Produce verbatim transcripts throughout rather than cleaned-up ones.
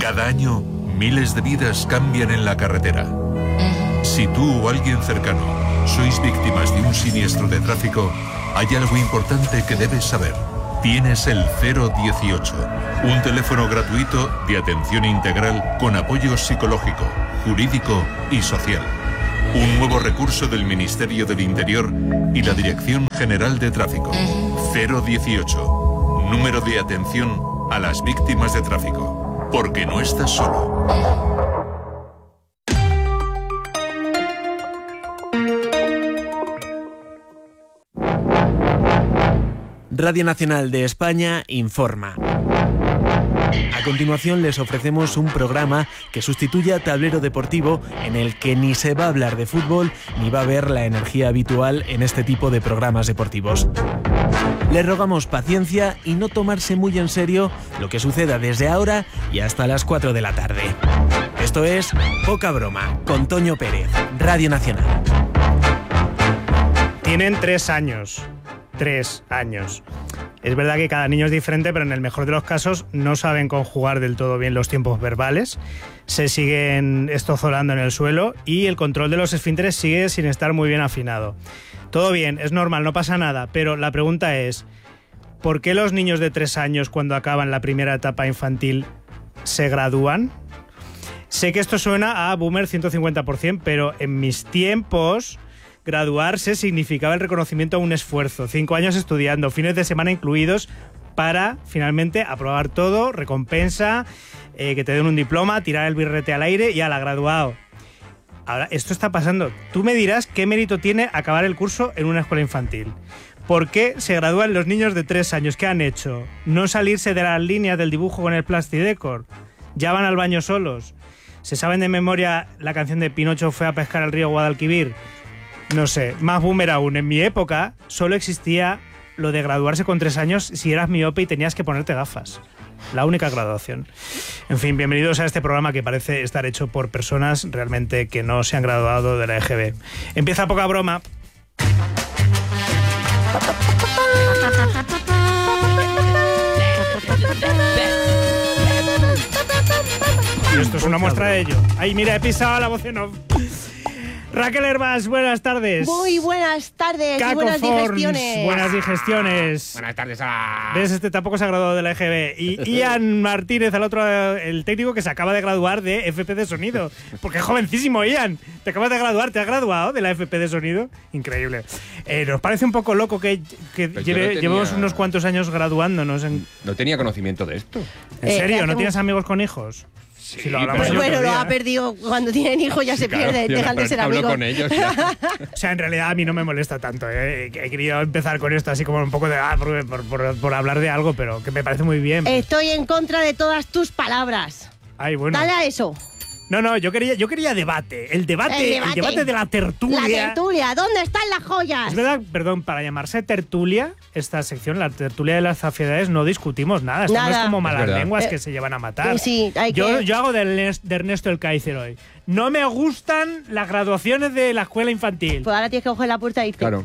Cada año, miles de vidas cambian en la carretera. Si tú o alguien cercano sois víctimas de un siniestro de tráfico, hay algo importante que debes saber. Tienes el cero dieciocho, un teléfono gratuito de atención integral con apoyo psicológico, jurídico y social. Un nuevo recurso del Ministerio del Interior y la Dirección General de Tráfico. cero dieciocho, número de atención a las víctimas de tráfico. Porque no estás solo. Radio Nacional de España informa. A continuación les ofrecemos un programa que sustituye a Tablero Deportivo, en el que ni se va a hablar de fútbol ni va a haber la energía habitual en este tipo de programas deportivos. Les rogamos paciencia y no tomarse muy en serio lo que suceda desde ahora y hasta las cuatro de la tarde. Esto es Poca Broma, con Toño Pérez, Radio Nacional. Tienen tres años. Tres años. Es verdad que cada niño es diferente, pero en el mejor de los casos no saben conjugar del todo bien los tiempos verbales, se siguen estozolando en el suelo y el control de los esfínteres sigue sin estar muy bien afinado. Todo bien, es normal, no pasa nada, pero la pregunta es, ¿por qué los niños de tres años cuando acaban la primera etapa infantil se gradúan? Sé que esto suena a Boomer ciento cincuenta por ciento, pero en mis tiempos graduarse significaba el reconocimiento a un esfuerzo, cinco años estudiando, fines de semana incluidos, para finalmente aprobar todo, recompensa, eh, que te den un diploma, tirar el birrete al aire y ala, graduado. Ahora, esto está pasando. Tú me dirás qué mérito tiene acabar el curso en una escuela infantil. ¿Por qué se gradúan los niños de tres años? ¿Qué han hecho? ¿No salirse de las líneas del dibujo con el Plastidecor? ¿Ya van al baño solos? ¿Se saben de memoria la canción de Pinocho fue a pescar al río Guadalquivir? No sé, más boomer aún. En mi época solo existía lo de graduarse con tres años si eras miope y tenías que ponerte gafas. La única graduación. En fin, bienvenidos a este programa que parece estar hecho por personas realmente que no se han graduado de la E G B. Empieza Poca Broma. Y esto es una muestra de ello. Ay, mira, he pisado la voz en off. Raquel Hervás, buenas tardes. Muy buenas tardes. Caco buenas Forns, digestiones. buenas digestiones. Buenas tardes a... ¿Ves? Este tampoco se ha graduado de la E G B. Y Ian Martínez, el otro, el técnico que se acaba de graduar de F P de Sonido. Porque es jovencísimo, Ian. Te acabas de graduar, ¿te has graduado de la F P de Sonido? Increíble. Eh, nos parece un poco loco que, que Pues lleve, no tenía... llevemos unos cuantos años graduándonos. En... No tenía conocimiento de esto. ¿En Eh, serio? ¿No hacemos- tienes amigos con hijos? Sí, Si lo hablamos pero- el otro Bueno, lo día, ha ¿eh? perdido. Cuando tienen hijos ya se Claro, pierde, yo dejan no de ser hablo amigos. con ellos. Ya. O sea, en realidad a mí no me molesta tanto, ¿eh? He querido empezar con esto así como un poco de... Ah, por, por, por, por hablar de algo, pero que me parece muy bien. Estoy en contra de todas tus palabras. Ay, bueno. Dale a eso. No, no, yo quería, yo quería debate. El debate, El el debate. debate de la tertulia. La tertulia. ¿Dónde están las joyas? Es verdad, perdón, para llamarse tertulia, esta sección, la tertulia de las zafiedades, no discutimos nada. Esto no Nada. es como Es malas verdad. lenguas Eh, que se llevan a matar. sí, hay yo, que- yo hago de Ernest, de Ernesto el Kaiser hoy. No me gustan las graduaciones de la escuela infantil. Pues ahora tienes que coger la puerta e irte. Claro.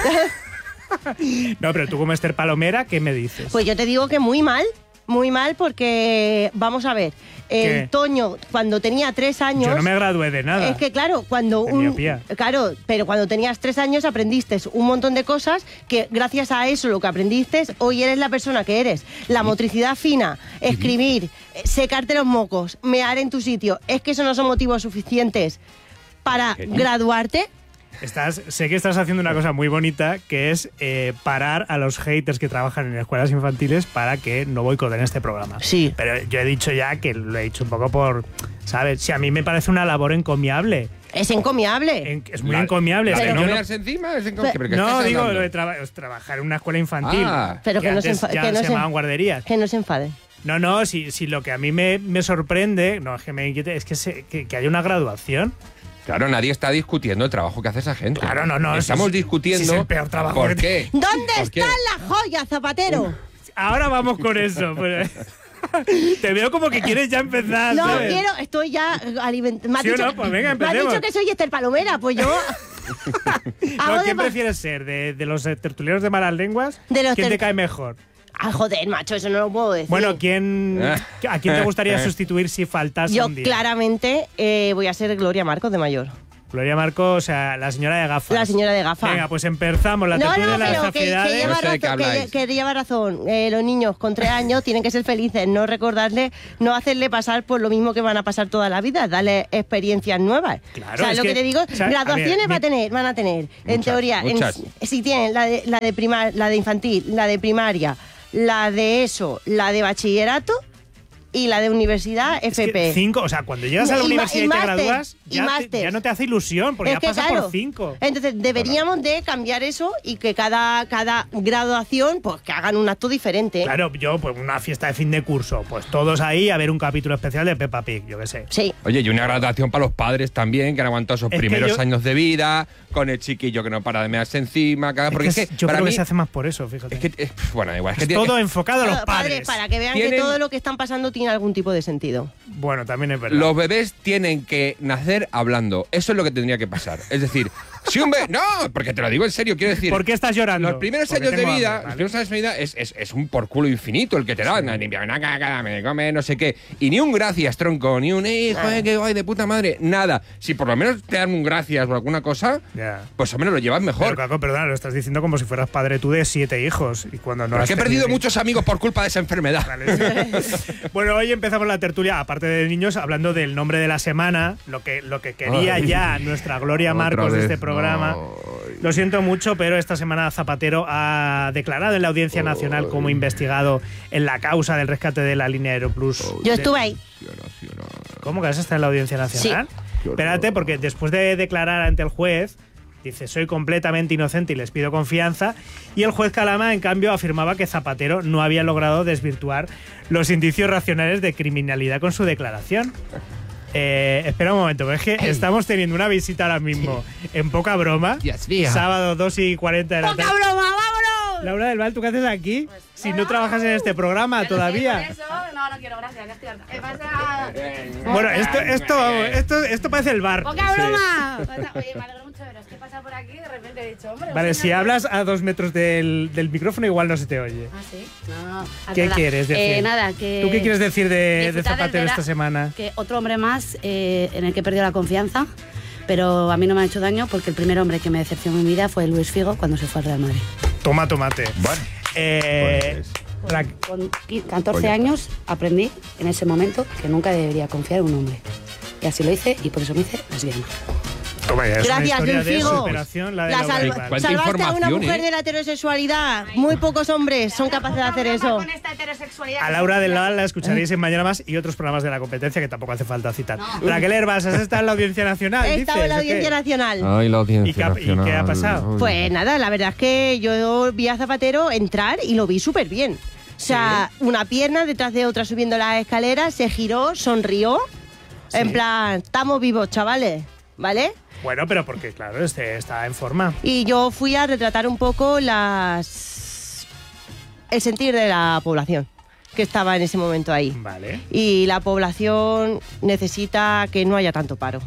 No, pero tú como Esther Palomera, ¿qué me dices? Pues yo te digo que muy mal. Muy mal porque, vamos a ver, el ¿Qué? Toño, cuando tenía tres años... yo no me gradué de nada. Es que claro, cuando De un miopía. claro, pero cuando tenías tres años aprendiste un montón de cosas que gracias a eso lo que aprendiste hoy eres la persona que eres. La motricidad fina, escribir, eh, secarte los mocos, mear en tu sitio. Es que eso no son motivos suficientes para ¿Qué? graduarte. Estás, sé que estás haciendo una cosa muy bonita, que es eh, parar a los haters que trabajan en escuelas infantiles para que no boicoten este programa. Sí. Pero yo he dicho ya que lo he dicho un poco por, ¿sabes? Si a mí me parece una labor encomiable. Es encomiable. En- es muy La- encomiable. la es de que no yo no, mearse encima es en... Pero- ¿Pero qué no, estás digo hablando? lo de traba- es trabajar en una escuela infantil. Ah. Pero que no se antes enfa- ya que no se se- llamaban guarderías. Que no se enfade. No, no, si, si lo que a mí me, me sorprende, no es que me inquiete, es que, se, que, que haya una graduación. Claro, nadie está discutiendo el trabajo que hace esa gente. Claro, no, no, Estamos si es- discutiendo... si es el peor trabajo ¿Por que- qué? ¿Dónde ¿Por qué? están las joyas, Zapatero? Ahora vamos con eso. Pues, te veo como que quieres ya empezar. No, ¿sabes? quiero, estoy ya alimentando. ¿Sí o no? Pues venga, me has empecemos. dicho que soy Esther Palomera, pues yo. No, hago de ¿quién ma- prefieres ser? ¿De, de los tertulianos de malas lenguas? De los ¿Quién ter- te cae mejor? Ah, joder, macho, eso no lo puedo decir. Bueno, ¿quién, ¿a quién te gustaría sustituir si faltase Yo un día? claramente eh, voy a ser Gloria Marcos de mayor. Gloria Marcos, o sea, la señora de gafas. La señora de gafas. Venga, pues empezamos la No, tertulia no, de las pero que, que saciedades. lleva No sé de qué razón, que, habláis. que lleva razón. Eh, los niños con tres años tienen que ser felices, no recordarle, no hacerle pasar por lo mismo que van a pasar toda la vida, darle experiencias nuevas. Claro, ¿Sabes es lo que, que- te digo? o sea, a Graduaciones ver, va a mi- tener, van a tener, en Muchas, teoría. en- muchas. si tienen la de, la, de primar, la de infantil, la de primaria, la de eso, la de bachillerato y la de universidad Es que F P. cinco, o sea, cuando llegas a la Y ma- universidad y, y te máster, gradúas, y ya, te- máster. ya no te hace ilusión, porque Es ya que, pasas claro, por cinco. Entonces deberíamos de cambiar eso y que cada, cada graduación pues que hagan un acto diferente. Claro, yo, pues una fiesta de fin de curso, pues todos ahí a ver un capítulo especial de Peppa Pig, yo qué sé. Sí. Oye, y una graduación para los padres también, que han aguantado esos Es que primeros yo- años de vida, con el chiquillo que no para de mearse encima, cada- porque Es es que que, yo para creo mí, que se hace más por eso, fíjate. es que, es- bueno, igual, es que Es tiene- todo enfocado a los Los padres. para que vean Tienen- que todo lo que están pasando tiene algún tipo de sentido. Bueno, también es verdad. los bebés tienen que nacer hablando. Eso es lo que tendría que pasar. Es decir, si un bebé... No, porque te lo digo en serio, quiero decir... ¿Por qué estás llorando? Los primeros Porque años de tengo vida, hambre, los ¿vale? primeros años de vida es, es, es un por culo infinito el que te dan. Ni una caca, me come, no sé qué. Y ni un gracias, tronco, ni un eh, joder, qué guay de puta madre. Nada. Si por lo menos te dan un gracias o alguna cosa, Ya. pues al menos lo llevas Pero, mejor. Caco, perdona, lo estás diciendo como si fueras padre tú de siete hijos. Y cuando no Pero has es que he perdido tenido- muchos amigos por culpa de esa enfermedad. Vale, sí. Bueno, hoy empezamos la tertulia, aparte de niños, hablando del nombre de la semana, lo que, lo que quería Ay. ya nuestra Gloria Otra Marcos de vez, este programa. no. Lo siento mucho, pero esta semana Zapatero ha declarado en la Audiencia Nacional como investigado en la causa del rescate de la línea Aeroplus. Yo estuve ahí. ¿Cómo que has estado en la Audiencia Nacional? Espérate, porque después de declarar ante el juez, dice, soy completamente inocente y les pido confianza. Y el juez Calama, en cambio, afirmaba que Zapatero no había logrado desvirtuar los indicios racionales de criminalidad con su declaración. Eh, espera un momento, porque es que estamos teniendo una visita ahora mismo en poca broma. Dios mío. Sábado dos y cuarenta de la ¡Poca tarde. broma, vámonos! Laura del Val, ¿tú qué haces aquí? Si no trabajas en este programa todavía. Por eso, no, no quiero, gracias, ya estoy harta. ¿Qué pasa? Bueno, esto, esto, vamos, esto, esto parece el bar. ¡Poca broma! Oye, me alegro mucho de veros. ¿Qué pasa por aquí? De repente he dicho, hombre... Vale, un si señor- hablas a dos metros del, del micrófono igual no se te oye. Ah, sí. No, no. ¿Qué Nada. quieres decir? Eh, nada, que... ¿Tú qué quieres decir de, de disfrutar del Zapatero vera- esta semana? Que otro hombre más eh, en el que he perdido la confianza, pero a mí no me ha hecho daño porque el primer hombre que me decepcionó en mi vida fue Luis Figo cuando se fue al Real Madrid. Toma tomate. Bueno, Eh, Ra- Con qui- catorce Oye. años aprendí en ese momento que nunca debería confiar en un hombre. Y así lo hice y por eso me hice lesbiana. toma ya, es una Gracias, historia Luis de Figo. superación, la de La Laura salva- Ibar. ¿Cuánta salvaste a una información, mujer eh? de la heterosexualidad. Muy pocos hombres son capaces de hacer eso. Con esta heterosexualidad. A Laura del Val la escucharéis en Mañana Más y otros programas de la competencia que tampoco hace falta citar. No. Raquel Herbas, has estado en la Audiencia Nacional, He dices, estado en la ¿o qué? Audiencia Nacional. Ay, la audiencia ¿Y qué ha- y qué ha pasado? Pues nada, la verdad es que yo vi a Zapatero entrar y lo vi súper bien. O sea, una pierna detrás de otra subiendo las escaleras, se giró, sonrió. En plan, estamos vivos, chavales, ¿vale? Bueno, pero porque, claro, este está en forma. Y yo fui a retratar un poco las el sentir de la población que estaba en ese momento ahí. Vale. Y la población necesita que no haya tanto paro.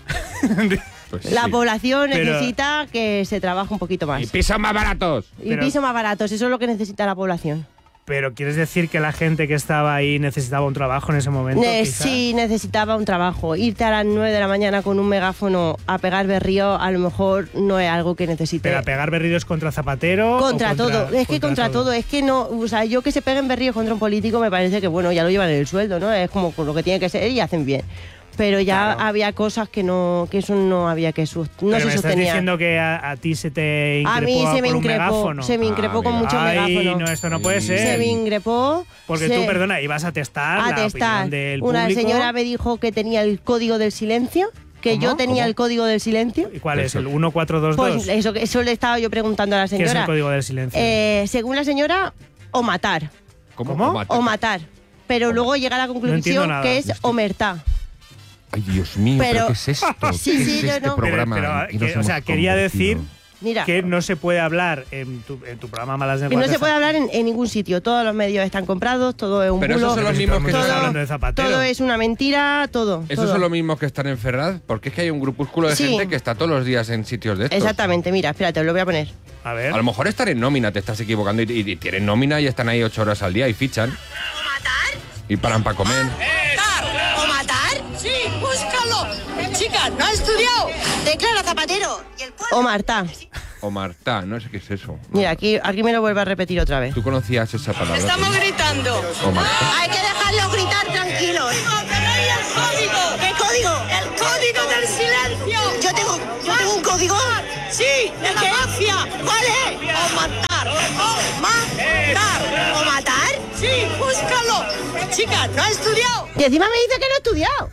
Pues La sí. población Pero- necesita que se trabaje un poquito más. Y pisos más baratos. Y Pero- pisos más baratos, eso es lo que necesita la población. Pero ¿quieres decir que la gente que estaba ahí necesitaba un trabajo en ese momento? Eh, quizá? sí, necesitaba un trabajo. Irte a las nueve de la mañana con un megáfono a pegar berrío a lo mejor no es algo que necesite. Pero a pegar berridos contra Zapatero. o Contra todo, es que contra todo. es que no, o sea, yo que se peguen berríos contra un político me parece que bueno, ya lo llevan en el sueldo, ¿no? Es como con lo que tiene que ser y hacen bien. Pero ya Claro. había cosas que no, que eso no había que sus- no Pero se me estás sostenía. diciendo que a, a ti se te increpó A mí se me por un increpó, megáfono. se me increpó Ah, con mira. mucho Ay, megáfono. no, esto no puede Sí. ser. Se me increpó. Porque se- tú, perdona, ibas a testar a la testar. opinión del Una público. señora me dijo que tenía el código del silencio, que ¿Cómo? yo tenía ¿Cómo? el código del silencio. ¿Y cuál es? Eso. ¿El uno cuatro dos dos? Pues eso, eso le estaba yo preguntando a la ¿Qué señora. es el código del silencio? Eh, según la señora, o matar, ¿Cómo? mata? o matar. Pero luego llega a la entiendo conclusión nada. que es omertá. Ay, Dios mío, Pero- ¿pero qué es esto? Sí, ¿Qué sí, es yo este no. Pero- programa? pero, en que nos que- o sea, hemos quería convertido? decir Mira. que no se puede hablar en tu, en tu programa Malas Que Lenguas. no se puede hablar en, en ningún sitio. Todos los medios están comprados, todo es un Pero bulo. esos son los mismos que Todo- están hablando de Zapatero. todo es una mentira, todo. ¿Esos todo. son los mismos que están en Ferraz? Porque es que hay un grupúsculo de Sí. gente que está todos los días en sitios de estos. Exactamente, mira, espérate, os lo voy a poner. A ver. A lo mejor están en nómina, te estás equivocando, y, y- y tienen nómina y están ahí ocho horas al día y fichan. ¿O matar? Y paran para comer. ¿O matar? Sí, búscalo. Chica, no ha estudiado. Declara Zapatero. Y el pueblo... O Marta. O Marta, no sé qué es eso. Mira, aquí, aquí me lo vuelvo a repetir otra vez. ¿Tú conocías esa palabra? Estamos Tony? gritando. O Marta. Hay que dejarlos gritar tranquilos. el código. ¿Qué código? El código del silencio. Yo tengo, yo tengo un código. Sí, de la mafia. ¿Cuál es? O matar. O matar. ¿O matar? Sí, búscalo. Chica, no ha estudiado. Y encima me dice que no he estudiado.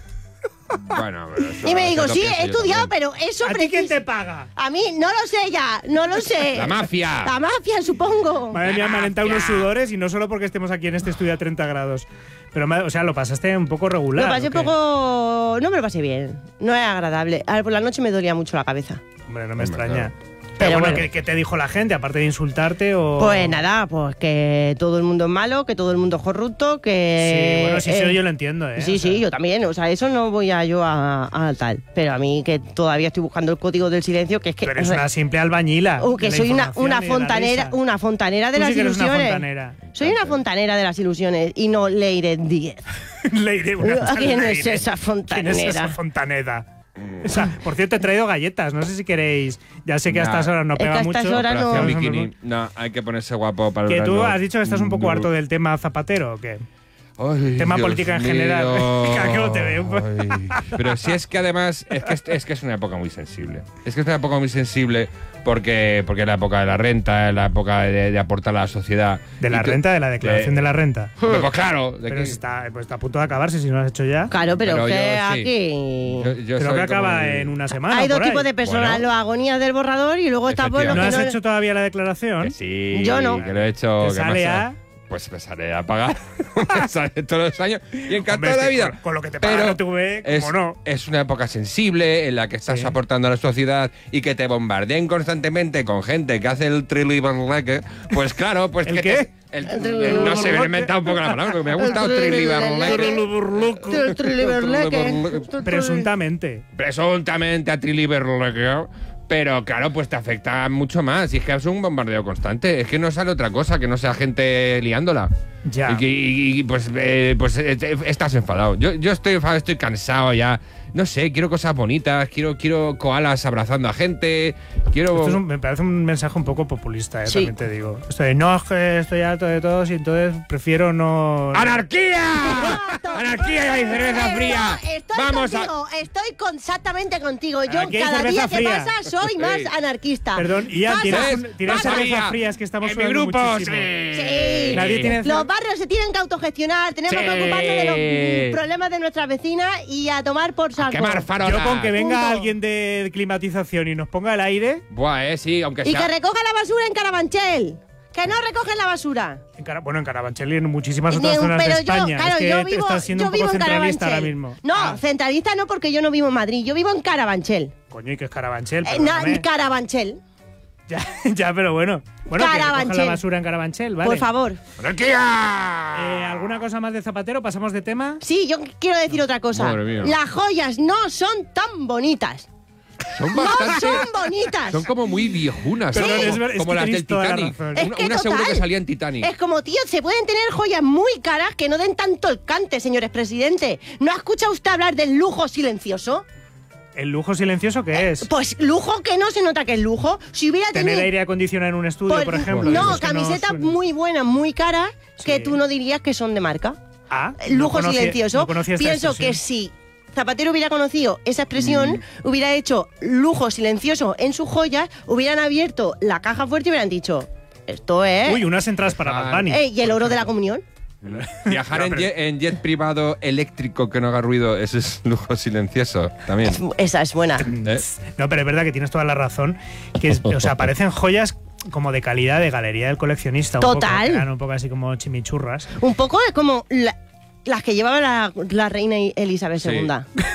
Bueno, pero eso Y me eso digo, lo sí, pienso he yo estudiado, también. pero eso ¿A ti quién precis- te paga? A mí no lo sé ya, no lo sé. La mafia. La mafia, supongo. Madre mía, me han entrado unos sudores y no solo porque estemos aquí en este estudio a treinta grados. Pero, ma- o sea, lo pasaste un poco regular. Lo pasé ¿o un qué? poco... No me lo pasé bien. No es agradable. A ver, por la noche me dolía mucho la cabeza. Hombre, no me Hombre, extraña. claro. Pero, Pero bueno, bueno. ¿qué, qué te dijo la gente? Aparte de insultarte o... Pues nada, pues que todo el mundo es malo, que todo el mundo es corrupto, que... Sí, bueno, sí, eh, sí, yo lo entiendo, ¿eh? Sí, O sea, sí, yo también. O sea, eso no voy a yo a, a tal. Pero a mí que todavía estoy buscando el código del silencio, que es que... Tú eres o sea, una simple albañila. uh, que de la soy una, información una y de la fontanera, risa. una fontanera de Tú las sí que eres una ilusiones. fontanera. Soy una fontanera de las ilusiones y no Leire Díez. Leire, una tal ¿Quién es Leire. esa fontanera? ¿Quién es esa fontanera? O sea, por cierto, he traído galletas. No sé si queréis. Ya sé que a Nah. estas horas no Es que pega a estas mucho. horas no- Operación Pero- Bikini. No, hay que ponerse guapo para el Que tú verano. has dicho que estás un poco No. harto del tema Zapatero, ¿o qué? Ay, Tema Dios política en mío. general. Cada que no te veo. Ay. Pero si es que además es que es, es que es una época muy sensible. Es que es una época muy sensible porque, porque es la época de la renta, es la época de, de aportar a la sociedad. De la Y que- renta, de la declaración de la renta. Pues, pues claro. de Pero que- está, pues está a punto de acabarse si no lo has hecho ya. Claro, pero, Pero que yo sí. aquí... yo- yo Creo soy que acaba como el- en una semana. Hay dos por ahí. tipos de personas, Bueno. los agonías del borrador y luego está por los ¿No que has no... hecho todavía la declaración? Que sí, Yo no. que lo he hecho. ¿Te que sale me a? Pues me sale a pagar. me sale todos los años. Y encantado Hombre, de es la que vida. con- con lo que te pagan Pero la T V, es, ¿cómo no? es una época sensible en la que estás Sí. aportando a la sociedad y que te bombardeen constantemente con gente que hace el triliberleque. Pues claro, pues ¿El que qué? te- el- el- no sé, me he inventado un poco la palabra, porque me ha gustado El triliberleque. El triliberleque. Presuntamente. Presuntamente a triliberleque. Pero claro, pues te afecta mucho más. Y es que es un bombardeo constante. Es que no sale otra cosa que no sea gente liándola. Ya. Y, que- y- y, pues, eh, pues eh, eh, estás enfadado. Yo, yo estoy enfadado, estoy cansado ya. No sé, quiero cosas bonitas, quiero, quiero koalas abrazando a gente, quiero... Esto es un- me parece un mensaje un poco populista, eh, Sí. también te digo. Esto de, no, es que estoy harto de todos y entonces prefiero no... ¡Anarquía! ¡Anarquía y cerveza fría! No, estoy ¡Vamos a...! contigo, estoy con- exactamente contigo. Yo Aquí hay cada cerveza día que fría. pasa soy más Sí. anarquista. Perdón, Ian, Pasa- ¿tienes, ¿Ves? un- tienes pasa- cerveza fría? Es que estamos En mi sudando grupo, muchísimo. sí. Sí. Nadie tiene... Los barrios se tienen que autogestionar, tenemos Sí. que ocuparnos de los mm, problemas de nuestras vecinas y a tomar por saco. ¡Quemar farolas! Yo con que venga Punto. alguien de climatización y nos ponga el aire... Buah, eh, sí, aunque Y sea... que recoja la basura en Carabanchel. Que no recogen la basura. En Cara- bueno, en Carabanchel y en muchísimas Ni otras un- zonas de pero yo, España. claro, es que yo te vivo, estás siendo yo un poco vivo en centralista ahora Carabanchel. mismo. No, Ah, centralista no, porque yo no vivo en Madrid, yo vivo en Carabanchel. coño, ¿y qué es Carabanchel? Eh, na- Perdóname. Carabanchel, ya, ya, pero bueno. Bueno, que recojan Carabanchel. la basura en Carabanchel, ¿vale? por favor. ¡Anarquía! Eh, ¿Alguna cosa más de Zapatero? ¿Pasamos de tema? Sí, yo quiero decir otra cosa. Madre mía. Las joyas no son tan bonitas. Son No bastante... son bonitas. Son como muy viejunas, ¿no? Perdón, como, es ver- es como que las del tenéis toda la Titanic. razón. Es Una, que una seguro total. que salía en Titanic. Es como, tío, se pueden tener joyas muy caras que no den tanto el cante, señores presidente. ¿No ha escuchado usted hablar del lujo silencioso? ¿El lujo silencioso qué es? Pues lujo que no se nota que es lujo. Si hubiera Tener tenido... aire acondicionado en un estudio, Pues, por ejemplo. no, esos que camisetas suenan. muy buenas, muy caras, que Sí. tú no dirías que son de marca. Ah, Lujo no conocía- silencioso. no conocía esta Pienso que expresión. si Zapatero hubiera conocido esa expresión, Mm. hubiera hecho lujo silencioso en sus joyas, hubieran abierto la caja fuerte y hubieran dicho, esto es... Uy, unas entradas para Ah. Bad Bunny. Eh, ¿y el oro de la comunión? Viajar No, en, pero- jet, en jet privado eléctrico que no haga ruido, eso es lujo silencioso también. Esa es buena. ¿Eh? No, pero es verdad que tienes toda la razón. Que es- o sea, parecen joyas como de calidad de galería del coleccionista. Un Total. poco, quedan un poco así como chimichurras. Un poco es como la- las que llevaba la, la reina Elizabeth Sí. segunda.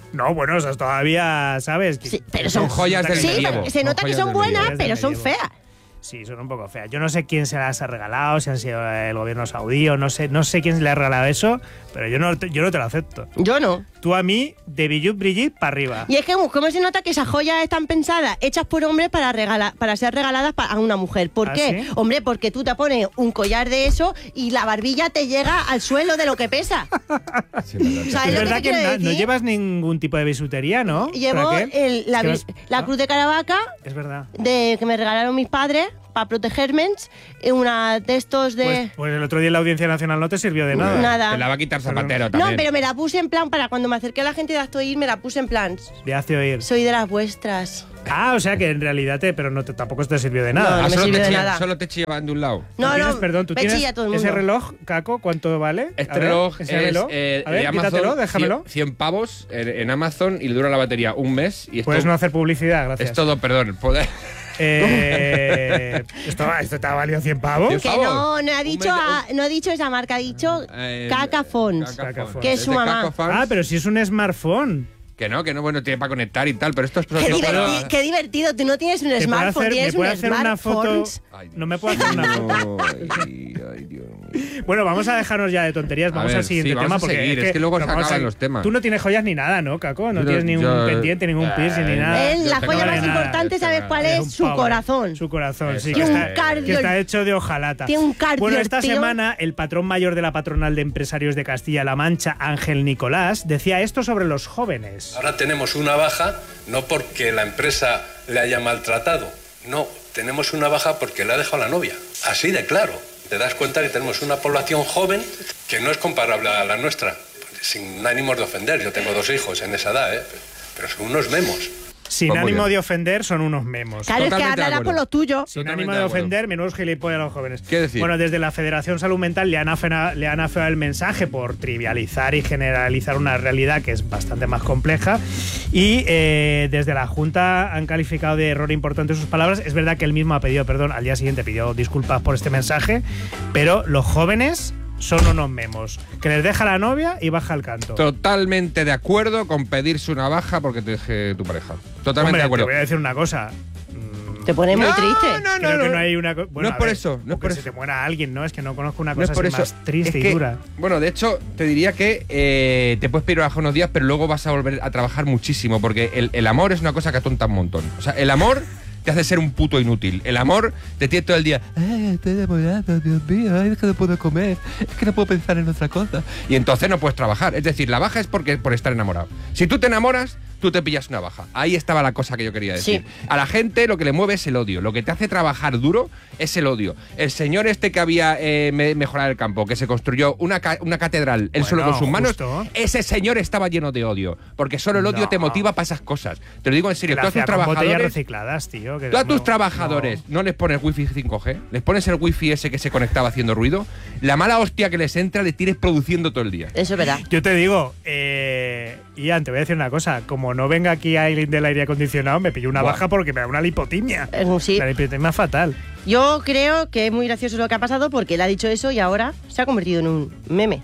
No, bueno, esas todavía, ¿sabes? Sí, pero Son son, joyas del sí, medievo. se nota Son que joyas son del buenas, medievo. pero son Del feas. Sí, son un poco feas. Yo no sé quién se las ha regalado, si han sido el gobierno saudí o no sé, no sé quién le ha regalado eso, pero yo no, te- yo no te lo acepto. Yo no. Tú a mí, de Billut Brigitte para arriba. Y es que, ¿cómo se nota que esas joyas están pensadas, hechas por hombres para regalar, para ser regaladas pa- a una mujer? ¿Por ¿Ah, qué? sí? Hombre, porque tú te pones un collar de eso y la barbilla te llega al suelo de lo que pesa. Sí, verdad. ¿Sabes Es lo que verdad te que quiero na- decir? no llevas ningún tipo de bisutería, ¿no? Llevo Raquel? el- la, Es que vi- vas- la ah, cruz de Caravaca Es verdad. de que me regalaron mis padres para protegerme, y una de estos de... Pues, pues el otro día en la Audiencia Nacional no te sirvió de nada. Nada. Te la va a quitar Zapatero también. No, pero me la puse en plan, para cuando me acerqué a la gente de Acto Ir, me la puse en plan, Le hace oír. soy de las vuestras. Ah, o sea que en realidad te, pero no te, tampoco te sirvió de No, nada. no Ah, me solo, sirvió te de chillan, nada. solo te chillaban de un lado. ¿Tú No, tienes, no, perdón, tú me tienes chilla todo el ese mundo. reloj, Caco, ¿cuánto vale? Este A ver, reloj ese es reloj. eh, A ver, de Amazon, quítatelo, déjamelo. cien, cien pavos en, en Amazon y le dura la batería un mes. Y esto, Puedes no hacer publicidad, gracias. es todo, perdón. Poder, Eh, esto, ¿Esto te ha valido cien pavos? Cien Que favor. no, no ha Un dicho, mes- a- no ha dicho esa marca, ha dicho eh, Cacafons. Cacafons. Que es su de mamá. Cacafons. Ah, pero si es un smartphone. Que no, que no, bueno, tiene para conectar y tal, pero esto es... Qué, no diverti- puedo- qué divertido, tú no tienes un ¿Te puedo smartphone, hacer, tienes ¿me puede un hacer una foto? smartphone. Ay, No me puedo hacer una foto. Ay, ay, Dios mío. Bueno, vamos a dejarnos ya de tonterías, A vamos ver, al siguiente sí, vamos tema. a porque seguir, es que luego se vamos acaban a- los temas. Tú no tienes joyas ni nada, ¿no, Caco? No Yo- tienes ningún yo- pendiente, ningún piercing ni Eh, nada. Él, yo la tengo joya más nada, importante, yo ¿sabes tengo cuál nada. Es es? un Su pavo. corazón. Su corazón, sí. Tiene Que un está, cardio- que está hecho de hojalata. Tiene un cardio, Bueno, esta tío. semana el patrón mayor de la patronal de empresarios de Castilla-La Mancha, Ángel Nicolás, decía esto sobre los jóvenes. Ahora tenemos una baja no porque la empresa le haya maltratado, no, tenemos una baja porque le ha dejado la novia. Así de claro. Te das cuenta que tenemos una población joven que no es comparable a la nuestra. Sin ánimos de ofender, yo tengo dos hijos en esa edad, ¿eh? Pero son unos memos. Sin Pues muy ánimo bien. de ofender, son unos memos. Claro, es que Totalmente de hablará por acuerdo. lo tuyo. Sin Totalmente ánimo de de acuerdo. ofender, menudos gilipollas a los jóvenes. ¿Qué decir? Bueno, desde la Federación Salud Mental le han, afena- le han afeado el mensaje por trivializar y generalizar una realidad que es bastante más compleja. Y eh, desde la Junta han calificado de error importante sus palabras. Es verdad que él mismo ha pedido perdón, al día siguiente pidió disculpas por este mensaje, pero los jóvenes son unos memos. Que les deja la novia y baja el canto. Totalmente de acuerdo con pedirse una baja porque te deje tu pareja. Totalmente Hombre, de acuerdo. te voy a decir una cosa. Te pone muy No, triste. no, no, Creo no, que no. no hay una co- bueno, No es a por ver, eso, no o es por que eso. se te muera alguien, ¿no? Es que no conozco una No cosa es por así eso. más triste Es y que, dura. Bueno, de hecho, te diría que eh, te puedes pedir baja unos días, pero luego vas a volver a trabajar muchísimo, porque el, el amor es una cosa que atonta un montón. O sea, el amor te hace ser un puto inútil. El amor te tiene todo el día. Ay, estoy enamorado, Dios mío, ay, es que no puedo comer, es que no puedo pensar en otra cosa. Y entonces no puedes trabajar. Es decir, la baja es porque por estar enamorado. Si tú te enamoras, tú te pillas una baja. Ahí estaba la cosa que yo quería decir. Sí. A la gente lo que le mueve es el odio. Lo que te hace trabajar duro es el odio. El señor este que había eh, me- mejorado el campo, que se construyó una, ca- una catedral, él Bueno, solo con sus manos, justo. ese señor estaba lleno de odio. Porque solo el odio No. te motiva para esas cosas. Te lo digo en Que serio. la Tú a tus hacía con botellas trabajadores... recicladas, tío. que Tú a tus no- trabajadores no. les pones wifi cinco G, les pones el wifi ese que se conectaba haciendo ruido, la mala hostia que les entra le tienes produciendo todo el día. Eso es verdad. Yo te digo, eh, Ian, te voy a decir una cosa. Como no venga aquí Aileen del aire acondicionado, me pillo una Buah. baja porque me da una lipotimia. Eh, sí. La lipotimia fatal. Yo creo que es muy gracioso lo que ha pasado porque él ha dicho eso y ahora se ha convertido en un meme.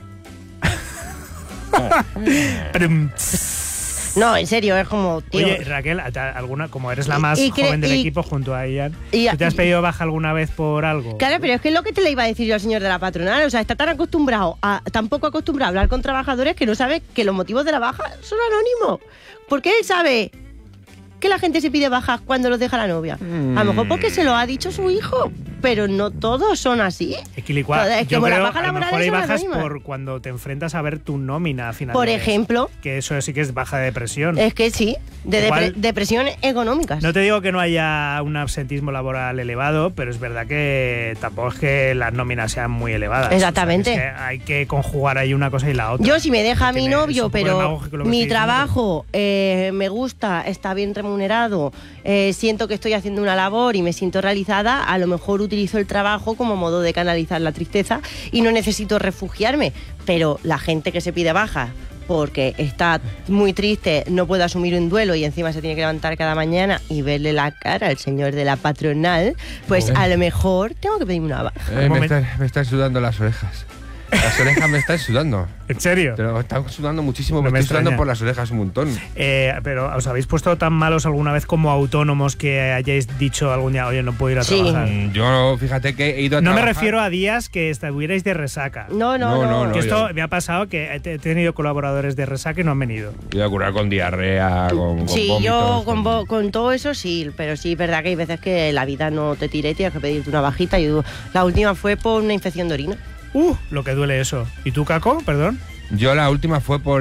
Prum. No, en serio, es como, tío. Oye, Raquel, ¿a- a- alguna, como eres la Y- más y cre- joven del y- equipo junto a Ian, y- ¿tú te has y- pedido baja alguna vez por algo? Claro, pero es que es lo que te le iba a decir yo al señor de la patronal. O sea, está tan acostumbrado, a, tan poco acostumbrado a hablar con trabajadores que no sabe que los motivos de la baja son anónimos. Porque él sabe que la gente se pide bajas cuando los deja la novia. A lo mejor porque se lo ha dicho su hijo, pero no todos son así. Equilicua, Joder, es que yo como las creo, bajas a lo laborales mejor hay son bajas anónimas. por cuando te enfrentas a ver tu nómina a final Por de mes. ejemplo. Que eso sí que es baja de depresión. Es que sí, de Igual- depre- depresión económicas. No te digo que no haya un absentismo laboral elevado, pero es verdad que tampoco es que las nóminas sean muy elevadas. Exactamente. O sea, que es que hay que conjugar ahí una cosa y la otra. Yo si me deja mi Tiene- es novio, un poco pero demagógico lo que mi estoy diciendo, trabajo eh, me gusta, está bien remunerado, eh, siento que estoy haciendo una labor y me siento realizada, a lo mejor utilizo el trabajo como modo de canalizar la tristeza y no necesito refugiarme. Pero la gente que se pide baja porque está muy triste, no puede asumir un duelo y encima se tiene que levantar cada mañana y verle la cara al señor de la patronal, pues Oh. a lo mejor tengo que pedirme una baja. Eh, me, momento. están, me están sudando las orejas. Las orejas me están sudando. ¿En serio? Pero están sudando muchísimo, No me me estoy sudando extraña. por las orejas un montón. Eh, pero ¿os habéis puesto tan malos alguna vez como autónomos que hayáis dicho algún día, oye, no puedo ir a Sí. trabajar? Mm, Yo, fíjate que he ido a No me trabajar. refiero a días que estuvierais de resaca. No, no, No, no. no, no. Que esto yo- me ha pasado que he he tenido colaboradores de resaca y no han venido. Yo voy a curar con diarrea, con, con Sí, vómitos, yo con, con- vo- con todo eso sí, pero sí es verdad que hay veces que la vida no te tira y tienes que pedirte una bajita. Yo, la última fue por una infección de orina. Uh, lo que duele eso. ¿Y tú, Caco? Perdón. Yo la última fue por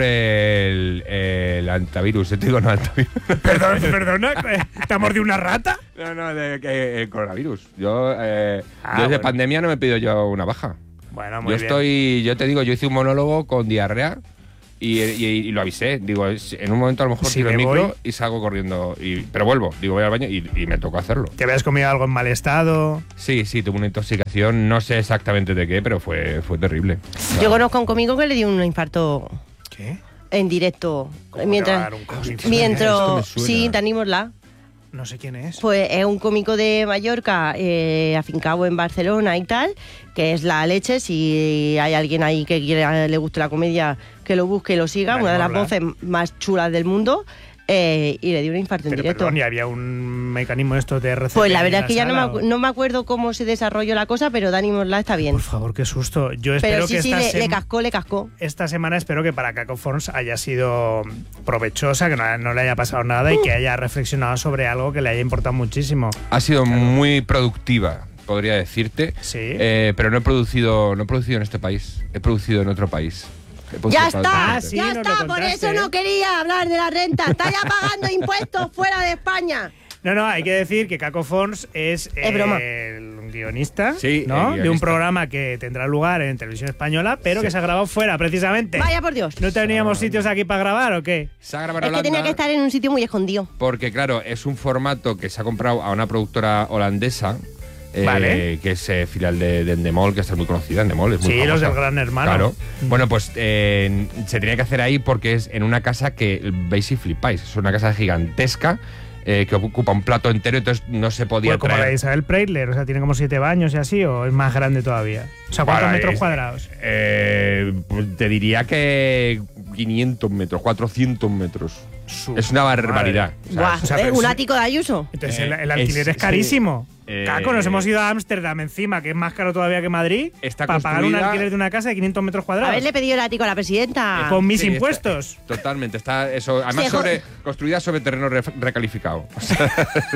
el, el antivirus. Te digo, no, antivirus. Perdón, perdona. ¿Te ha mordido una rata? No, no, de, que- el coronavirus. Yo, eh, Ah, yo desde bueno. pandemia no me he pedido yo una baja. Bueno, muy Yo bien. estoy, yo te digo, yo hice un monólogo con diarrea y, y- y lo avisé. Digo, es- en un momento a lo mejor Si tiro el me micro voy- y salgo corriendo. Y, pero vuelvo, digo, voy al baño y, y me tocó hacerlo. ¿Te habías comido algo en mal estado? Sí, sí, tuve una intoxicación, no sé exactamente de qué, pero fue, fue terrible. Yo conozco a un cómico que le dio un infarto ¿Qué? en directo. ¿Cómo Mientras, te va a dar un cómico? Esto me mientras suena. sí, Danímosla. No sé quién es. Pues es un cómico de Mallorca, eh, afincado en Barcelona y tal, que es la leche. Si hay alguien ahí que quiera, le guste la comedia, que lo busque y lo siga. Vale, Una de las mola. voces más chulas del mundo. eh, y le dio un infarto en Pero directo. perdón, ¿y había un mecanismo esto de receta? Pues la en verdad es que ya no me, sala, acu- o? no me acuerdo cómo se desarrolló la cosa, pero Dani Morla está bien. Por favor, qué susto. Yo espero Pero sí, que sí, esta, le, sem- le cascó, le cascó. esta semana espero que para Caco Forns haya sido provechosa, que no, no le haya pasado nada y que haya reflexionado sobre algo que le haya importado muchísimo. Ha sido muy productiva, podría decirte. Sí. Eh, pero no he producido, no he producido en este país. He producido en otro país. He producido Ya para está, otro Ah, país. sí, ya nos lo está, por contaste, eso ¿eh? no quería hablar de la renta. Está ya pagando impuestos fuera de España. No, no, hay que decir que Caco Forns es, Es broma. el guionista, Sí, ¿no? el de un guionista. programa que tendrá lugar en televisión española, pero Sí. que se ha grabado fuera, precisamente. Vaya por Dios. ¿No teníamos sitios aquí para grabar o qué? Se ha grabado Es en que tenía Holanda que estar en un sitio muy escondido. porque, claro, es un formato que se ha comprado a una productora holandesa. eh, Vale. Que es eh, filial de, de Endemol, que está muy conocida. Endemol es muy Sí, los famosa. del Gran Hermano. Claro. Mm. Bueno, pues eh, se tenía que hacer ahí porque es en una casa que veis y flipáis. Es una casa gigantesca eh, que ocupa un plato entero, entonces no se podía Bueno, como la traer. de Isabel Preisler, o sea, tiene como siete baños y así, o es más grande todavía. O sea, ¿cuántos Vale, metros es- cuadrados? Eh, pues te diría que quinientos metros, cuatrocientos metros. Su Es una barbaridad. madre. O sea, Buah, o sea, ¿eh? pero un sí. ático de Ayuso. Entonces Eh, el, el alquiler es, es- carísimo. eh, Caco, nos hemos ido a Ámsterdam encima, que es más caro todavía que Madrid, Está para pagar un construida- alquiler de una casa de quinientos metros cuadrados. Haberle pedido el ático a la presidenta. Con mis Sí, está- impuestos. Totalmente, está eso. Además, Se sobre, jode. construida sobre terreno re- recalificado. O sea,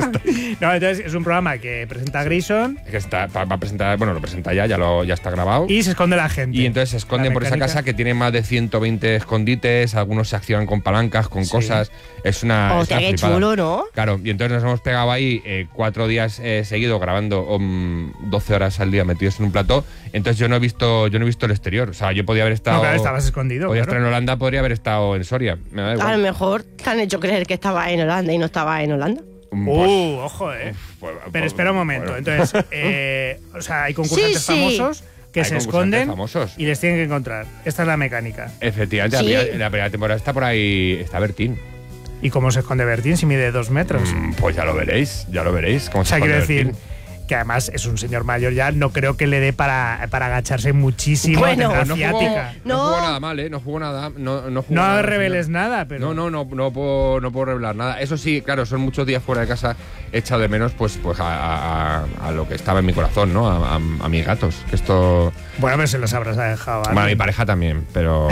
No, entonces es un programa que presenta Grison es que está, va va a presentar, bueno, lo presenta ya, ya, lo, ya está grabado. y se esconde la gente. Y entonces se esconden La por esa mecánica. casa que tiene más de ciento veinte escondites, algunos se activan con palancas, con Sí. cosas. Es una. es Hostia, una qué flipada. chulo, ¿no? Claro, y entonces nos hemos pegado ahí eh, cuatro días eh, seguidos grabando um, doce horas al día metidos en un plató. Entonces yo no he visto, yo no he visto el exterior. O sea, yo podía haber estado. No, claro, estabas escondido. Podía claro. estar en Holanda, podría haber estado en Soria. Me da igual. A lo mejor te han hecho creer que estaba en Holanda y no estaba en Holanda. Mm, Uh, pues, ojo, eh. pues, Pero pues, espera un momento. bueno. Entonces, eh, o sea, hay concursantes Sí, sí. famosos que Hay se concursantes esconden famosos. y les tienen que encontrar. Esta es la mecánica. Efectivamente, Sí. la, primera, la primera temporada está por ahí, está Bertín. ¿Y cómo se esconde Bertín si mide dos metros? Mm, pues ya lo veréis, ya lo veréis. Cómo O sea, se quiero esconde decir Bertín. que además es un señor mayor ya, no creo que le dé para, para agacharse muchísimo. Bueno, tendrá No jugó, ciática. no No. jugó nada mal, ¿eh? No jugó nada. No, no, jugó No nada, reveles señor. nada, pero. No, no, no, no puedo, no puedo revelar nada. Eso sí, claro, son muchos días fuera de casa. He echado de menos, pues, pues a, a- a lo que estaba en mi corazón, ¿no? A, a- a mis gatos. Que esto. Bueno, pero se los habrás dejado. Bueno, a mi alguien. pareja también, pero.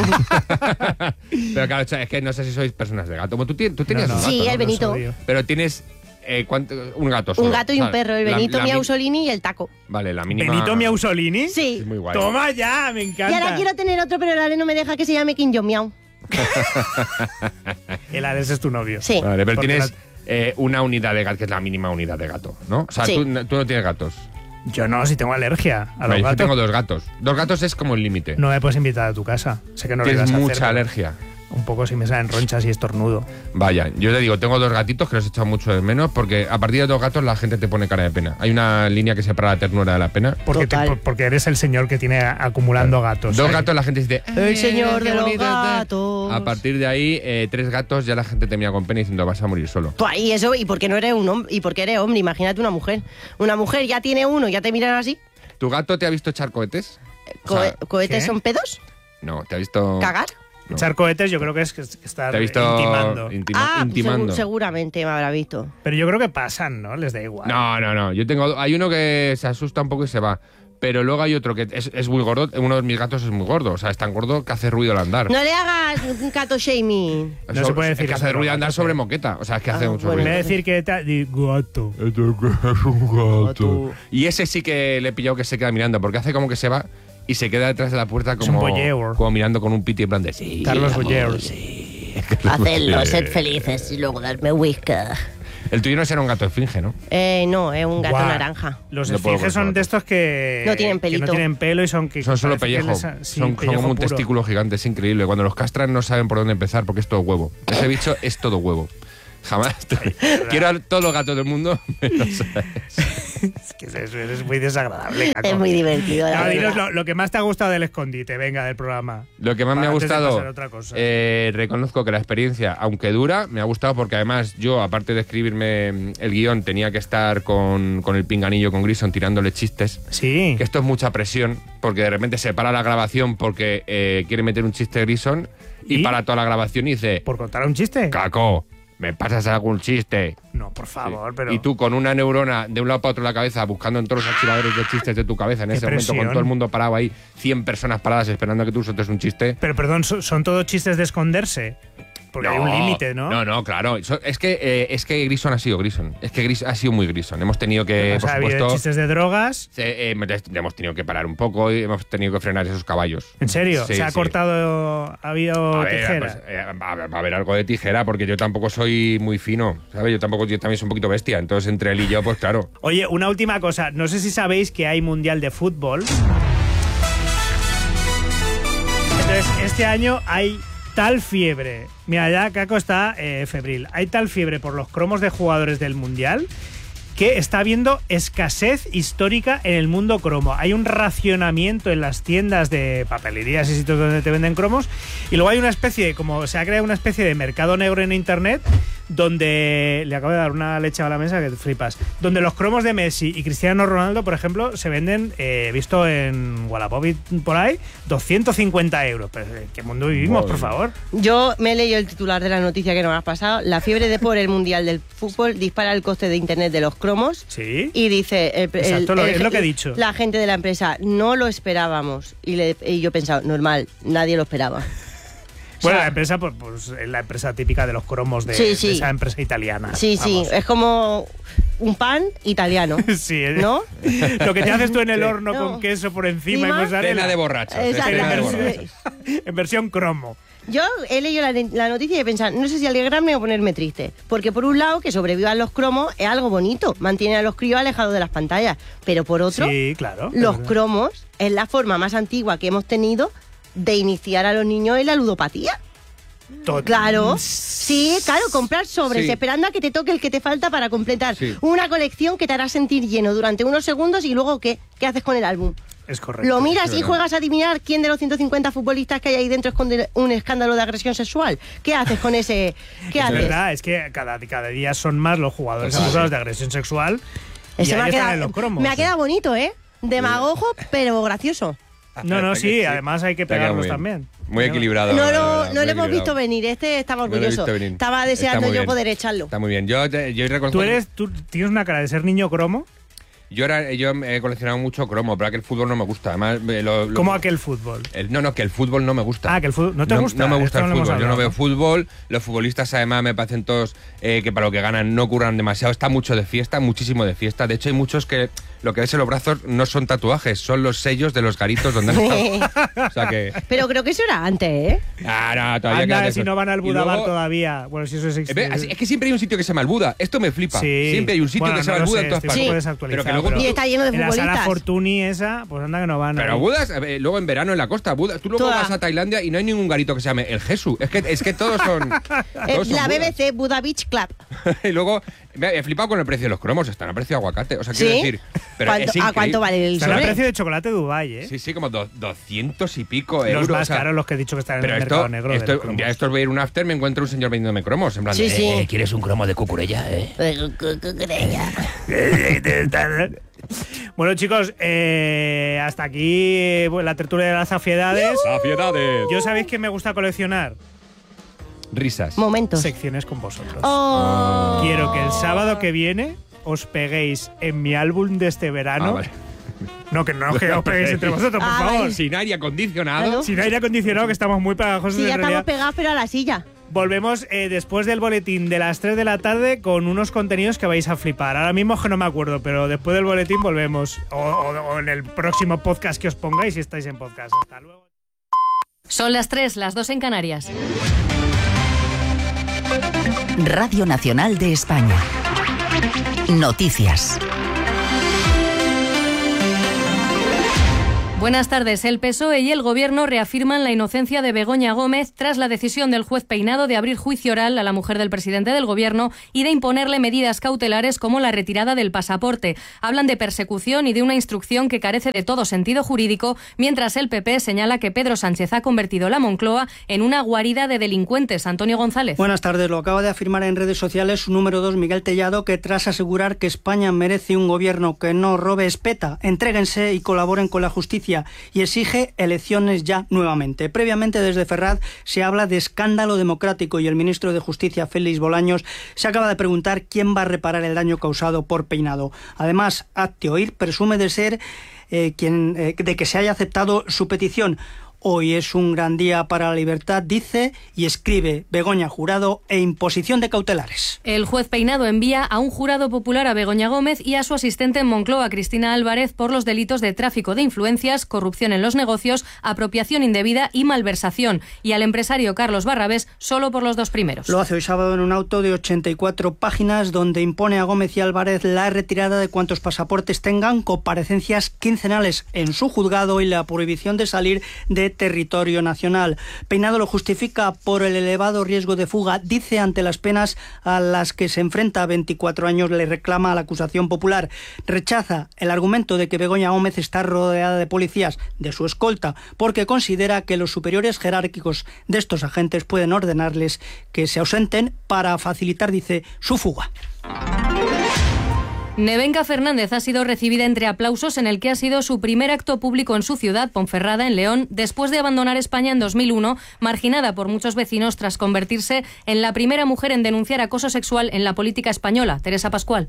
pero claro, es que no sé si sois personas de gato. Bueno, tú, tienes- tú tenías No, no. un gato, Sí, ¿no? el Benito. Los odio. Pero tienes. Eh, ¿cuánto? Un gato solo. Un gato y O un sea, perro, el la- Benito la mi- Miausolini y el taco. Vale, la mínima. ¿Benito Miausolini? Sí. Es muy guay. Toma ya, me Y encanta. ahora quiero tener otro, pero el Ale no me deja que se llame Kim Jong Miau. El Ares es tu novio. Sí. Vale, pero Porque tienes la- eh, una unidad de gato, que es la mínima unidad de gato, ¿no? O sea, Sí. tú, tú no tienes gatos. Yo no, si tengo alergia a los Vale, yo gatos. tengo dos gatos. Dos gatos es como el límite. No me puedes invitar a tu casa. Sé que no lo Tienes ibas a hacer, mucha pero alergia. Un poco si me salen ronchas y estornudo. Vaya, yo te digo, tengo dos gatitos que los he echado mucho de menos porque a partir de dos gatos la gente te pone cara de pena. Hay una línea que separa la ternura de la pena. Porque, te- Total. por- porque eres el señor que tiene a- acumulando gatos. Dos ¿eh? gatos la gente dice... El "Ay, señor qué de los bonito está". gatos. A partir de ahí, eh, tres gatos ya la gente te mira con pena diciendo vas a morir solo. Tú, y eso, y porque no eres un hombre, y porque eres hombre, imagínate una mujer. Una mujer ya tiene uno, ya te miran así. ¿Tu gato te ha visto echar cohetes? Co- O sea, ¿Cohetes ¿qué? son pedos? No, ¿te has visto? ¿Cagar? No. Echar cohetes yo creo que es que estar ¿Te has visto intimando. intima- ah, intimando? segu- seguramente me habrá visto. Pero yo creo que pasan, ¿no? Les da igual. No, no, no. Yo tengo. Hay uno que se asusta un poco y se va. Pero luego hay otro que es, es muy gordo. Uno de mis gatos es muy gordo. O sea, es tan gordo que hace ruido al andar. No le hagas un gato shaming. No se puede es decir que eso, hace ruido pero al andar gato, sobre sí. moqueta. O sea, es que hace Ah, mucho bueno. En ruido. vez de decir que te digo gato. Es un gato. Y ese sí que le he pillado que se queda mirando, porque hace como que se va y se queda detrás de la puerta Es un como, voyeur. como mirando con un piti en plan de sí. Carlos amor, Boyer. sí. Hacedlo, sed felices y luego darme whisky. El tuyo no será un gato esfinge, ¿no? Eh, no, es un gato Guau. naranja. Los No puedo esfinges con son eso. de estos que No tienen que pelito. no tienen pelo y son que Son solo parece que pellejo. les ha- sí, son, son pellejo como un puro. testículo gigante, es increíble. Cuando los castran no saben por dónde empezar porque es todo huevo. Ese bicho es todo huevo. Jamás. Quiero a todos los gatos del mundo, menos a ese. Es que es, es muy desagradable. Caco. Es muy divertido. la No, dinos verdad. lo, lo que más te ha gustado del escondite, venga, del programa. Lo que más me ha Antes de gustado, pasar a otra cosa. eh, reconozco que la experiencia, aunque dura, me ha gustado porque además yo, aparte de escribirme mm, el guión, tenía que estar con, con el pinganillo, con Grison, tirándole chistes. Sí. Que esto es mucha presión, porque de repente se para la grabación porque eh, quiere meter un chiste Grison y, ¿Y? para toda la grabación y dice, ¿Por contar un chiste? Caco, ¿me pasas algún chiste? No, por favor, Sí. pero... Y tú con una neurona de un lado para otro de la cabeza, buscando en todos los archivadores de chistes de tu cabeza en Qué ese momento, presión. con todo el mundo parado ahí, cien personas paradas esperando a que tú sueltes un chiste. Pero perdón, ¿son, son todos chistes de esconderse? Porque hay un límite, ¿no? No, no, claro. So- Es que, eh, es que Grison ha sido Grison. Es que Grison ha sido muy Grison. Hemos tenido que, o sea, por ha habido supuesto, chistes de drogas. eh, eh, hemos tenido que parar un poco y hemos tenido que frenar esos caballos. ¿En serio? Sí, ¿Se ha sí. cortado? ¿Ha habido A ver, tijera? pues, eh, va, a- va a haber algo de tijera porque yo tampoco soy muy fino, ¿sabes? Yo tampoco, yo también soy un poquito bestia. Entonces, entre él y yo, pues claro. Oye, una última cosa. No sé si sabéis que hay Mundial de Fútbol. Entonces, este año hay tal fiebre. Mira, ya Caco está eh, febril. Hay tal fiebre por los cromos de jugadores del Mundial que está habiendo escasez histórica en el mundo cromo. Hay un racionamiento en las tiendas de papelerías y sitios donde te venden cromos, y luego hay una especie de, como se ha creado una especie de mercado negro en internet donde le acabo de dar una leche a la mesa que te flipas, donde los cromos de Messi y Cristiano Ronaldo, por ejemplo, se venden, eh, visto en Wallapop y por ahí, doscientos cincuenta euros. Pero ¿en qué mundo vivimos, Madre por favor? Yo me he leído el titular de la noticia que nos has pasado. La fiebre de por el Mundial del Fútbol dispara el coste de Internet de los cromos. Sí. Y dice... el- el- Exacto, lo- el- es lo que he dicho. La gente de la empresa, no lo esperábamos. Y, le- y yo he pensado, normal, nadie lo esperaba. Bueno, O sea, la empresa, pues, pues, es la empresa típica de los cromos de, Sí, sí. de esa empresa italiana. Sí, sí, Vamos. es como un pan italiano. Sí, es- ¿No? Lo que te haces tú en el Sí. horno No. con queso por encima y Encima, mozzarella. Cena de borrachos. es Exacto. cena de En borrachos. versión, en versión cromo. Yo he leído la, la noticia y he pensado, no sé si alegrarme o ponerme triste. Porque por un lado, que sobrevivan los cromos es algo bonito, mantiene a los críos alejados de las pantallas. Pero por otro, Sí, claro. los es verdad. cromos es la forma más antigua que hemos tenido de iniciar a los niños en la ludopatía. Tot- Claro, sí, claro, comprar sobres, Sí. esperando a que te toque el que te falta para completar Sí. una colección que te hará sentir lleno durante unos segundos y luego ¿qué? ¿Qué haces con el álbum? Es correcto. Lo miras es y verdad. juegas a adivinar quién de los ciento cincuenta futbolistas que hay ahí dentro esconde un escándalo de agresión sexual. ¿Qué haces con ese? ¿Qué Es haces? verdad, es que cada, cada día son más los jugadores Sí. acusados de agresión sexual. Y Ese me, ahí ha están quedado, en los cromos. me ha quedado bonito, ¿eh? Demagogo, pero gracioso. No, no, sí, Sí. además hay que Te ha quedado pegarlos muy bien. también. Muy equilibrado. No la lo, verdad, no muy lo hemos visto equilibrado. venir, este estaba No lo he orgulloso. visto venir. Estaba Está deseando muy yo bien. poder echarlo. Está muy bien. Yo, te- yo reconozco. ¿Tú eres, tú tienes una cara de ser niño cromo? Yo, era, yo he coleccionado mucho cromo, pero que el fútbol no me gusta. Además, eh, lo- lo- Como aquel fútbol. el- no, no, que el fútbol no me gusta. Ah, que el fútbol no te gusta. No me gusta Esto el no lo hemos fútbol. Yo no hablado. veo fútbol. Los futbolistas, además, me parecen todos eh, que para lo que ganan no curran demasiado. Está mucho de fiesta, muchísimo de fiesta. De hecho, hay muchos que lo que ves en los brazos no son tatuajes, son los sellos de los garitos donde han estado. O sea que. Pero creo que eso era antes, ¿eh? Ah, no, todavía Anda, quedan si esos. no van al Y Budabar luego- todavía. Bueno, si eso es... Eh, ve, Es que siempre hay un sitio que se llama el Buda. Esto me flipa. Sí. Siempre hay un sitio Bueno, que se no llama el lo Buda sé, en todas estoy partes. un poco Sí. desactualizado, Pero que luego Y está lleno de en la sala futbolistas. Fortuny esa, pues anda que no van. Pero ahí. Budas, eh, luego en verano en la costa, Buda, tú luego Toda. vas a Tailandia y no hay ningún garito que se llame el Jesús. Es que, es que todos son. Eh, todos son la B B Budas. C, Buda Beach Club. Y luego me he flipado con el precio de los cromos, están a precio de aguacate. O sea, quiero ¿Sí? decir. Pero ¿Cuánto- es ¿A cuánto increíble. vale el Están a sobre? precio de chocolate Dubai, ¿eh? Sí, sí, como do- doscientos y pico Los euros. más o sea, caros, los que he dicho que están en Pero el esto, mercado negro. esto, del cromo. ya estos voy a ir a un after, me encuentro un señor vendiéndome cromos. En plan, Sí, de, sí. "Eh, ¿quieres un cromo de cucurella, eh? Bueno, chicos, eh, hasta aquí eh, la tertulia de las safiedades. ¡Safiedades! ¿Yo sabéis que me gusta coleccionar? Risas. Momentos. Secciones con vosotros. Oh. Quiero que el sábado que viene os peguéis en mi álbum de este verano. Ah, vale. No, que no que os peguéis entre vosotros, por Ah, favor. vale. Sin aire acondicionado. Claro. Sin aire acondicionado, que estamos muy pegajosos Sí, en ya estamos realidad. pegados, pero a la silla. Volvemos eh, después del boletín de las tres de la tarde con unos contenidos que vais a flipar. Ahora mismo es que no me acuerdo, pero después del boletín volvemos. O, o- o en el próximo podcast que os pongáis si estáis en podcast. Hasta luego. Son las tres, las dos en Canarias. Radio Nacional de España. Noticias. Buenas tardes. El P S O E y el Gobierno reafirman la inocencia de Begoña Gómez tras la decisión del juez Peinado de abrir juicio oral a la mujer del presidente del Gobierno y de imponerle medidas cautelares como la retirada del pasaporte. Hablan de persecución y de una instrucción que carece de todo sentido jurídico, mientras el P P señala que Pedro Sánchez ha convertido la Moncloa en una guarida de delincuentes. Antonio González. Buenas tardes. Lo acaba de afirmar en redes sociales su número dos, Miguel Tellado, que tras asegurar que España merece un gobierno que no robe espeta, entréguense y colaboren con la justicia, y exige elecciones ya nuevamente. Previamente, desde Ferraz se habla de escándalo democrático y el ministro de Justicia, Félix Bolaños, se acaba de preguntar quién va a reparar el daño causado por Peinado. Además, Hazte Oír presume de ser eh, quien eh, de que se haya aceptado su petición. Hoy es un gran día para la libertad, dice y escribe Begoña Jurado, e imposición de cautelares. El juez Peinado envía a un jurado popular a Begoña Gómez y a su asistente en Moncloa, Cristina Álvarez, por los delitos de tráfico de influencias, corrupción en los negocios, apropiación indebida y malversación, y al empresario Carlos Barrabés solo por los dos primeros. Lo hace hoy sábado en un auto de ochenta y cuatro páginas donde impone a Gómez y Álvarez la retirada de cuantos pasaportes tengan, comparecencias quincenales en su juzgado y la prohibición de salir de territorio nacional. Peinado lo justifica por el elevado riesgo de fuga. Dice, ante las penas a las que se enfrenta a veinticuatro años, le reclama a la acusación popular. Rechaza el argumento de que Begoña Gómez está rodeada de policías de su escolta, porque considera que los superiores jerárquicos de estos agentes pueden ordenarles que se ausenten para facilitar, dice, su fuga. Nevenka Fernández ha sido recibida entre aplausos en el que ha sido su primer acto público en su ciudad, Ponferrada, en León, después de abandonar España en dos mil uno, marginada por muchos vecinos tras convertirse en la primera mujer en denunciar acoso sexual en la política española. Teresa Pascual.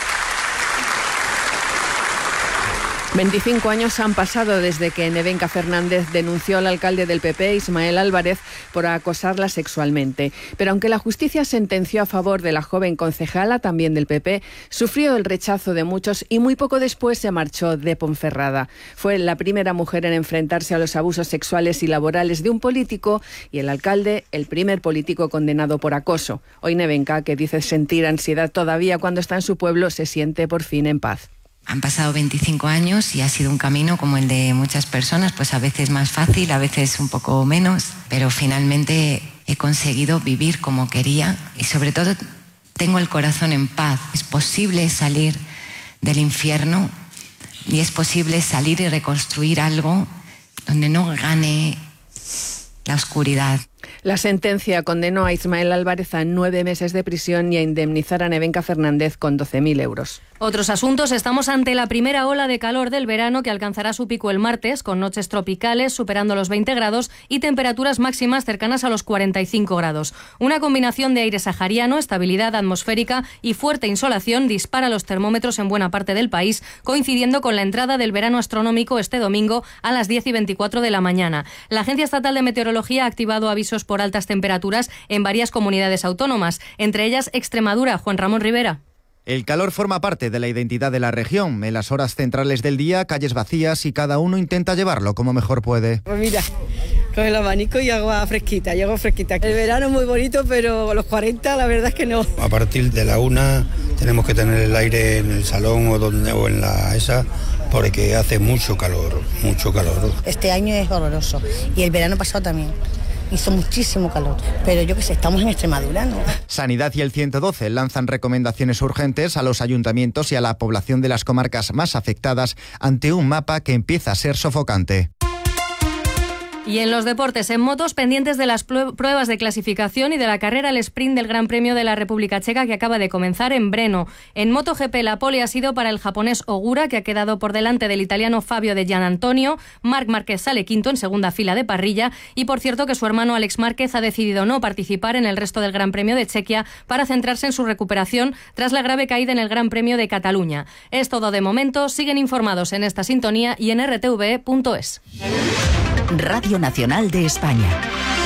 veinticinco años han pasado desde que Nevenka Fernández denunció al alcalde del P P, Ismael Álvarez, por acosarla sexualmente. Pero aunque la justicia sentenció a favor de la joven concejala, también del P P, sufrió el rechazo de muchos y muy poco después se marchó de Ponferrada. Fue la primera mujer en enfrentarse a los abusos sexuales y laborales de un político y el alcalde, el primer político condenado por acoso. Hoy Nevenka, que dice sentir ansiedad todavía cuando está en su pueblo, se siente por fin en paz. Han pasado veinticinco años y ha sido un camino como el de muchas personas, pues a veces más fácil, a veces un poco menos, pero finalmente he conseguido vivir como quería y sobre todo tengo el corazón en paz. Es posible salir del infierno y es posible salir y reconstruir algo donde no gane la oscuridad. La sentencia condenó a Ismael Álvarez a nueve meses de prisión y a indemnizar a Nevenka Fernández con doce mil euros. Otros asuntos. Estamos ante la primera ola de calor del verano que alcanzará su pico el martes, con noches tropicales superando los veinte grados y temperaturas máximas cercanas a los cuarenta y cinco grados. Una combinación de aire sahariano, estabilidad atmosférica y fuerte insolación dispara los termómetros en buena parte del país, coincidiendo con la entrada del verano astronómico este domingo a las diez y veinticuatro de la mañana. La Agencia Estatal de Meteorología ha activado avisos por altas temperaturas en varias comunidades autónomas, entre ellas Extremadura. Juan Ramón Rivera. El calor forma parte de la identidad de la región. En las horas centrales del día, calles vacías y cada uno intenta llevarlo como mejor puede. Pues mira, con el abanico y agua fresquita, y agua fresquita. El verano es muy bonito, pero a los cuarenta la verdad es que no. A partir de la una tenemos que tener el aire en el salón o, donde, o en la esa, porque hace mucho calor, mucho calor. Este año es horroroso y el verano pasado también. Hizo muchísimo calor, pero yo qué sé, estamos en Extremadura, ¿no? Sanidad y el ciento doce lanzan recomendaciones urgentes a los ayuntamientos y a la población de las comarcas más afectadas ante un mapa que empieza a ser sofocante. Y en los deportes, en motos, pendientes de las pruebas de clasificación y de la carrera al sprint del Gran Premio de la República Checa que acaba de comenzar en Brno. En MotoGP la pole ha sido para el japonés Ogura, que ha quedado por delante del italiano Fabio de Gianantonio. Marc Márquez sale quinto en segunda fila de parrilla y por cierto que su hermano Alex Márquez ha decidido no participar en el resto del Gran Premio de Chequia para centrarse en su recuperación tras la grave caída en el Gran Premio de Cataluña. Es todo de momento, siguen informados en esta sintonía y en r t v punto es. Radio Nacional de España.